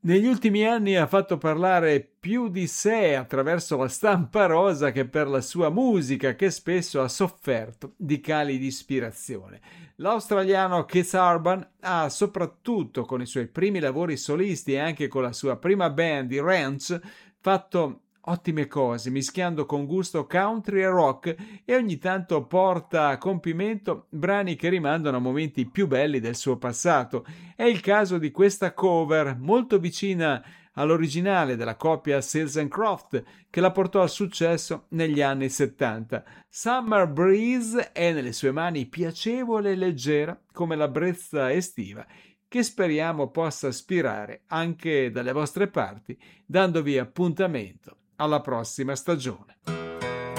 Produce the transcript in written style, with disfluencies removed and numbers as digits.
Negli ultimi anni ha fatto parlare più di sé attraverso la stampa rosa che per la sua musica, che spesso ha sofferto di cali di ispirazione. L'australiano Keith Urban ha, soprattutto con i suoi primi lavori solisti e anche con la sua prima band, i Ranch, fatto ottime cose, mischiando con gusto country e rock, e ogni tanto porta a compimento brani che rimandano a momenti più belli del suo passato. È il caso di questa cover molto vicina all'originale della coppia Seals and Croft, che la portò al successo negli anni 70. Summer Breeze è nelle sue mani piacevole e leggera come la brezza estiva, che speriamo possa aspirare anche dalle vostre parti, dandovi appuntamento alla prossima stagione.